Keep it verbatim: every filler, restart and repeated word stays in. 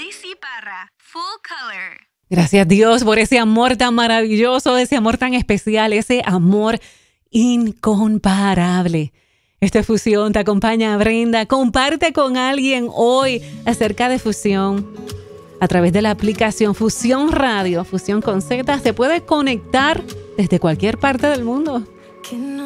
Lacey Parra, Full Color. Gracias Dios por ese amor tan maravilloso, ese amor tan especial, ese amor incomparable. Esta es Fusión, te acompaña Brenda. Comparte con alguien hoy acerca de Fusión. A través de la aplicación Fusión Radio, Fusión con Z, se puede conectar desde cualquier parte del mundo.